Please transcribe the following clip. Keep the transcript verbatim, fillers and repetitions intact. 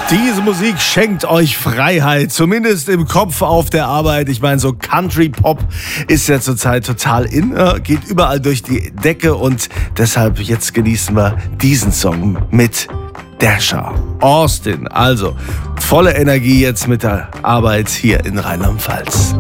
Diese Musik schenkt euch Freiheit, zumindest im Kopf auf der Arbeit. Ich meine, so Country-Pop ist ja zurzeit total in, äh, geht überall durch die Decke und deshalb jetzt genießen wir diesen Song mit Dasher, Austin. Also volle Energie jetzt mit der Arbeit hier in Rheinland-Pfalz.